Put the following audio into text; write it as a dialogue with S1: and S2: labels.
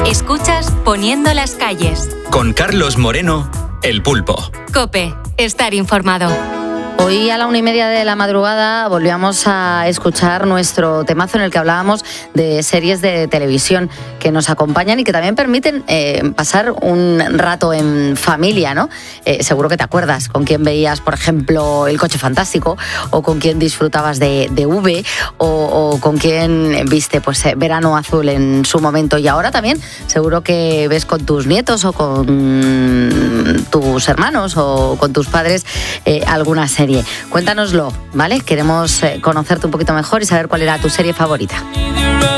S1: Escuchas Poniendo las calles.
S2: Con Carlos Moreno, El Pulpo.
S1: COPE. Estar informado.
S3: Hoy a la 1:30 de la madrugada volvíamos a escuchar nuestro temazo en el que hablábamos de series de televisión que nos acompañan y que también permiten pasar un rato en familia, ¿no? Seguro que te acuerdas con quién veías, por ejemplo, El Coche Fantástico, o con quién disfrutabas de V, o con quién viste pues Verano Azul en su momento. Y ahora también seguro que ves con tus nietos o con tus hermanos o con tus padres alguna serie. Cuéntanoslo, ¿vale? Queremos conocerte un poquito mejor y saber cuál era tu serie favorita.